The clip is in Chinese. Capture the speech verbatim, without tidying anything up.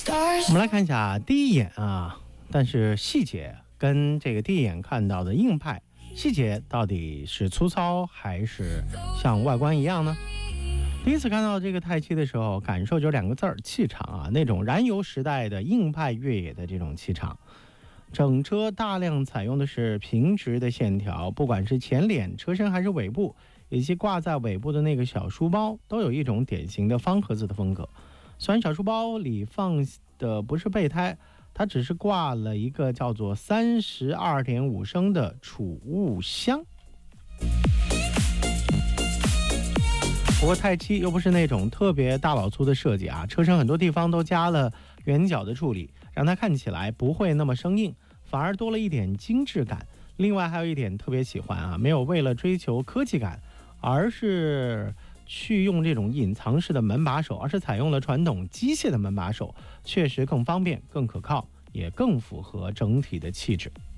我们来看一下第一眼啊，但是细节跟这个第一眼看到的硬派细节到底是粗糙还是像外观一样呢？第一次看到这个泰七的时候，感受就两个字儿：气场啊，那种燃油时代的硬派越野的这种气场。整车大量采用的是平直的线条，不管是前脸、车身还是尾部，以及挂在尾部的那个小书包，都有一种典型的方盒子的风格。虽然小书包里放的不是备胎，它只是挂了一个叫做三十二点五升的储物箱。不过泰七又不是那种特别大老粗的设计啊，车身很多地方都加了圆角的处理，让它看起来不会那么生硬，反而多了一点精致感。另外还有一点特别喜欢啊，没有为了追求科技感，而是去用这种隐藏式的门把手，而是采用了传统机械的门把手，确实更方便、更可靠，也更符合整体的气质。